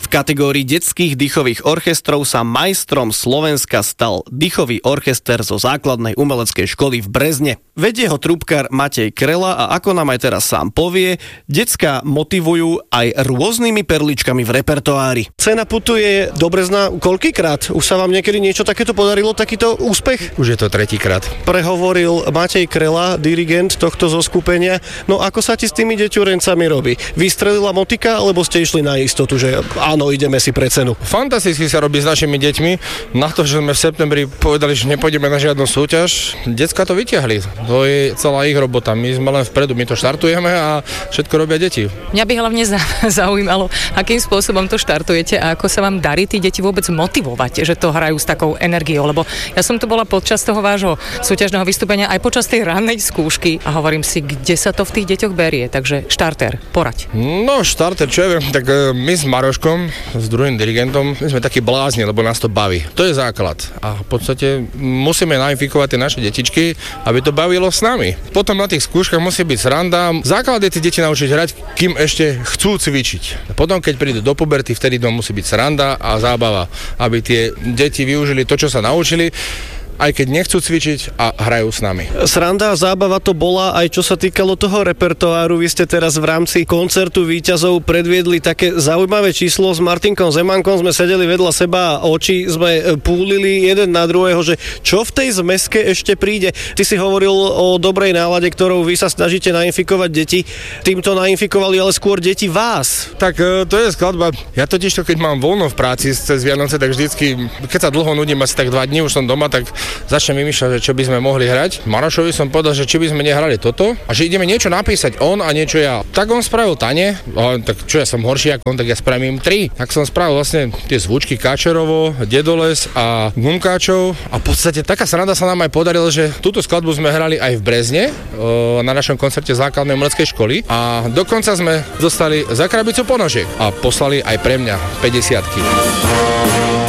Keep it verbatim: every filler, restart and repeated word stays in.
kategórii detských dýchových orchestrov sa majstrom Slovenska stal dýchový orchester zo základnej umeleckej školy v Brezne. Vedie ho trúbkar Matej Krela a ako nám aj teraz sám povie, decká motivujú aj rôznymi perličkami v repertoári. Cena putuje do Brezna koľkýkrát? Už sa vám niekedy niečo takéto podarilo, takýto úspech? Už je to tretíkrát. Prehovoril Matej Krela, dirigent tohto zoskupenia. No ako sa ti s tými deťurencami robí? Vystrelila motika, alebo ste išli na istotu, že áno, ideme si pre cenu? Fantasticky sa robí s našimi deťmi. Na to, že sme v septembri povedali, že nepôjdeme na žiadnu súťaž, decka to vytiahli. To je celá ich robota. My sme len vpredu, my to štartujeme a všetko robia deti. Mňa by hlavne zaujímalo, akým spôsobom to štartujete a ako sa vám darí tí deti vôbec motivovať, že to hrajú s takou energiou, lebo ja som tu bola počas toho vášho súťažného vystúpenia aj počas tej rannej skúšky a hovorím si, kde sa to v tých deťoch berie. Takže štarter, poraď. No, štarter, čo ja viem, tak my s Maroškom, s druhým dirigentom, my sme takí blázni, lebo nás to baví. To je základ. A v podstate musíme nainfikovať tie naše detičky, aby to bavilo s nami. Potom na tých skúškach musí byť sranda. Základ je tie deti naučiť hrať, kým ešte chcú cvičiť. Potom, keď prídu do puberty, vtedy to musí byť sranda a zábava, aby tie deti využili to, čo sa naučili, aj keď nechcú cvičiť a hrajú s nami. Sranda a zábava to bola aj čo sa týkalo toho repertoáru. Vy ste teraz v rámci koncertu víťazov predviedli také zaujímavé číslo. S Martinkom Zemánkom sme sedeli vedľa seba a oči sme púlili jeden na druhého, že čo v tej zmeske ešte príde. Ty si hovoril o dobrej nálade, ktorou vy sa snažíte nainfikovať deti. Týmto nainfikovali ale skôr deti vás. Tak to je skladba. Ja totiž to, keď mám voľno v práci cez Vianoce, tak vždycky, keď sa dlho nudím, asi tak dva dní už som doma, tak začnem vymýšľať, že čo by sme mohli hrať. Marošovi som povedal, že či by sme nehrali toto a že ideme niečo napísať on a niečo ja. Tak on spravil tane, a tak čo ja som horší ako on, tak ja spravím tri. Tak som spravil vlastne tie zvučky Káčerovo, Dedoles a Gumkáčov a v podstate taká sranda sa nám aj podarila, že túto skladbu sme hrali aj v Brezne na našom koncerte základnej umeleckej školy a dokonca sme dostali za krabicu ponožiek a poslali aj pre mňa päťdesiatky.